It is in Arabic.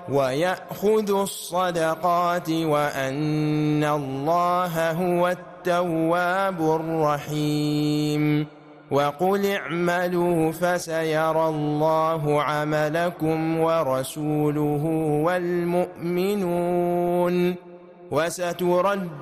ويأخذ الصدقات وأن الله هو التواب الرحيم. وقل اعملوا فسيرى الله عملكم ورسوله والمؤمنون وستردون